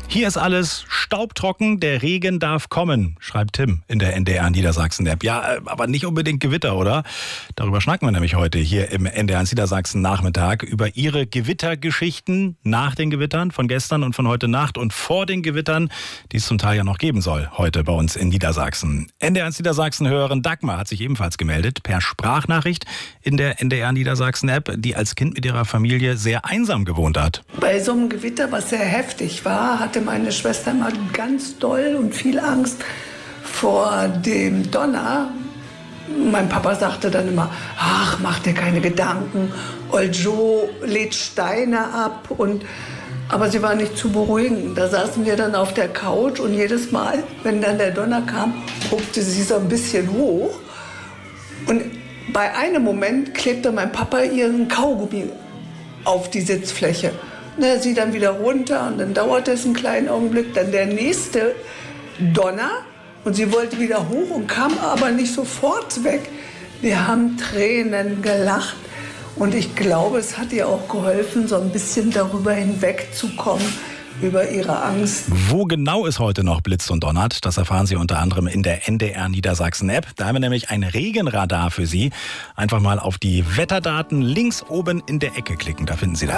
Hier ist alles staubtrocken, der Regen darf kommen, schreibt Tim in der NDR Niedersachsen-App. Ja, aber nicht unbedingt Gewitter, oder? Darüber schnacken wir nämlich heute hier im NDR Niedersachsen-Nachmittag über Ihre Gewittergeschichten nach den Gewittern von gestern und von heute Nacht und vor den Gewittern, die es zum Teil ja noch geben soll, heute bei uns in Niedersachsen. NDR Niedersachsen-Hörerin Dagmar hat sich ebenfalls gemeldet, per Sprachnachricht in der NDR Niedersachsen-App, die als Kind mit ihrer Familie sehr einsam gewohnt hat. Bei so einem Gewitter, was sehr heftig war, hatte meine Schwester mal ganz doll und viel Angst vor dem Donner. Mein Papa sagte dann immer, ach, mach dir keine Gedanken, Oljo lädt Steine ab. Aber sie war nicht zu beruhigen. Da saßen wir dann auf der Couch und jedes Mal, wenn dann der Donner kam, guckte sie so ein bisschen hoch. Und bei einem Moment klebte mein Papa ihren Kaugummi auf die Sitzfläche. Na, sie dann wieder runter und dann dauerte es einen kleinen Augenblick. Dann der nächste Donner und sie wollte wieder hoch und kam aber nicht sofort weg. Wir haben Tränen gelacht und ich glaube, es hat ihr auch geholfen, so ein bisschen darüber hinwegzukommen, über ihre Angst. Wo genau es heute noch blitzt und donnert, das erfahren Sie unter anderem in der NDR Niedersachsen-App. Da haben wir nämlich ein Regenradar für Sie. Einfach mal auf die Wetterdaten links oben in der Ecke klicken, da finden Sie das.